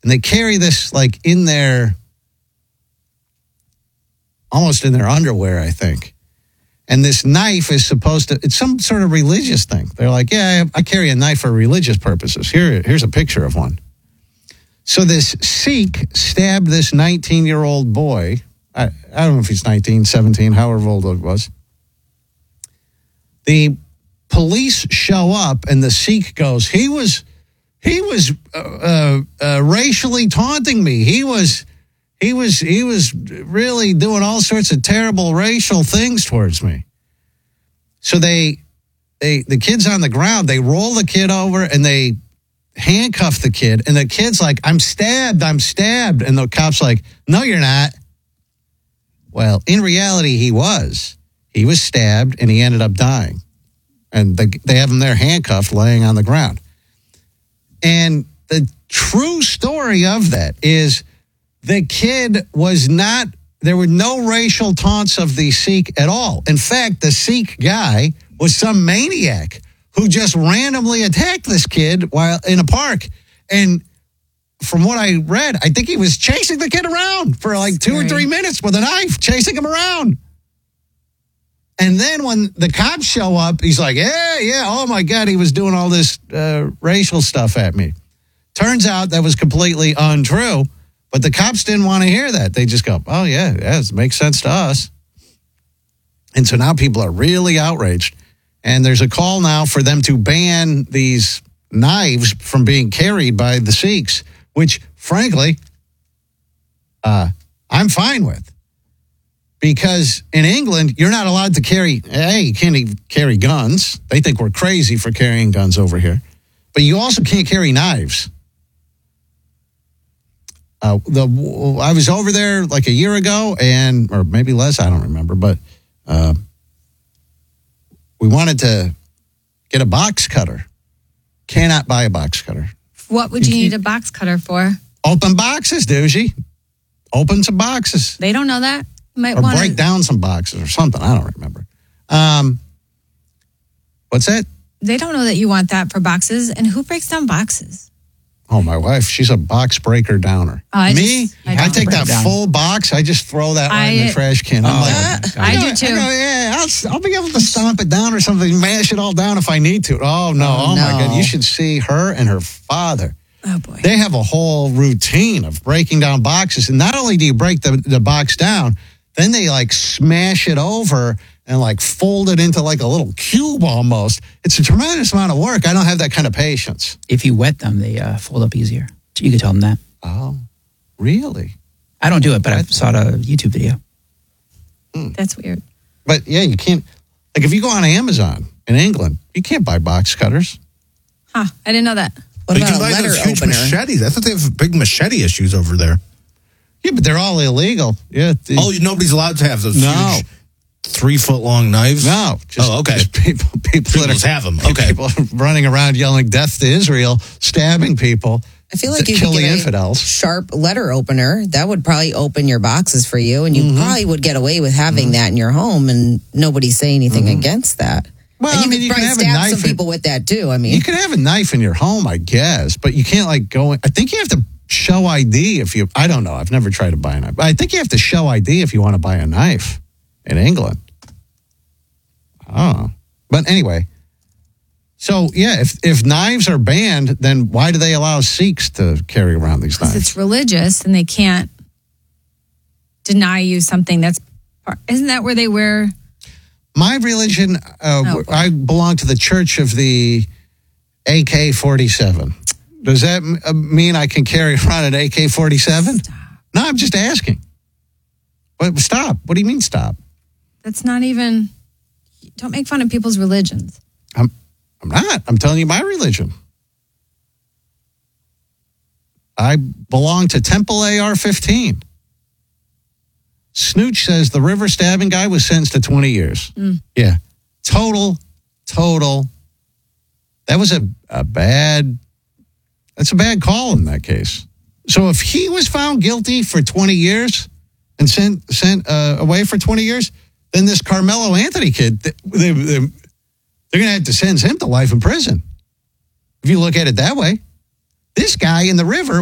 And they carry this like in their, almost in their underwear, I think. And this knife is supposed to, it's some sort of religious thing. They're like, yeah, I carry a knife for religious purposes. Here's a picture of one. So this Sikh stabbed this 19-year-old boy. I don't know if he's 19, 17, however old it was. The police show up and the Sikh goes, he was racially taunting me. He was really doing all sorts of terrible racial things towards me. So the kid's on the ground. They roll the kid over and they handcuff the kid. And the kid's like, I'm stabbed. And the cop's like, no, you're not. Well, in reality, he was. He was stabbed and he ended up dying. And they have him there handcuffed, laying on the ground. And the true story of that is the kid was not, there were no racial taunts of the Sikh at all. In fact, the Sikh guy was some maniac who just randomly attacked this kid while in a park. And from what I read, I think he was chasing the kid around for like 2 or 3 minutes with a knife, chasing him around. And then when the cops show up, he's like, yeah, oh my God, he was doing all this racial stuff at me. Turns out that was completely untrue, but the cops didn't want to hear that. They just go, oh yeah, it makes sense to us. And so now people are really outraged. And there's a call now for them to ban these knives from being carried by the Sikhs, which frankly, I'm fine with. Because in England, you're not allowed to carry, you can't even carry guns. They think we're crazy for carrying guns over here. But you also can't carry knives. I was over there like a year ago, or maybe less, I don't remember. But we wanted to get a box cutter. Cannot buy a box cutter. What would you need a box cutter for? Open boxes, Doogie. Open some boxes. They don't know that. Or break down some boxes or something. I don't remember. What's that? They don't know that you want that for boxes. And who breaks down boxes? Oh, my wife. She's a box breaker downer. I take that full box. I just throw that right in the trash can. I do too. I'll be able to stomp it down or something, mash it all down if I need to. Oh, no. Oh, my God. You should see her and her father. Oh, boy. They have a whole routine of breaking down boxes. And not only do you break the box down, then they like smash it over and like fold it into like a little cube almost. It's a tremendous amount of work. I don't have that kind of patience. If you wet them, they fold up easier. You could tell them that. Oh, really? I don't do it, but I saw a YouTube video. That's weird. But yeah, you can't, like if you go on Amazon in England, you can't buy box cutters. Huh, I didn't know that. What about a letter huge opener? Machetes. I thought they have big machete issues over there. Yeah, but they're all illegal. Yeah. Nobody's allowed to have those huge 3-foot-long knives? No. Okay. Just people that have them. Okay. People running around yelling death to Israel, stabbing people. I feel like you kill could the get infidels. A sharp letter opener. That would probably open your boxes for you, and you probably would get away with having that in your home, and nobody say anything against that. Well, and you could probably stab some people with that too. I mean, you could have a knife in your home, I guess, but you can't like go in. I think you have to show ID if you, I don't know. I've never tried to buy a knife. I think you have to show ID if you want to buy a knife in England. Oh, but anyway. So, yeah, if knives are banned, then why do they allow Sikhs to carry around these knives? It's religious and they can't deny you something that's, isn't that where they wear? My religion, I belong to the Church of the AK-47. Does that mean I can carry around an AK-47? No, I'm just asking. But stop. What do you mean stop? That's not even, don't make fun of people's religions. I'm not. I'm telling you my religion. I belong to Temple AR-15. Snooch says the river stabbing guy was sentenced to 20 years. Yeah. Total. That was a bad call in that case. So if he was found guilty for 20 years and sent away for 20 years, then this Carmelo Anthony kid, they're going to have to sentence him to life in prison. If you look at it that way. This guy in the river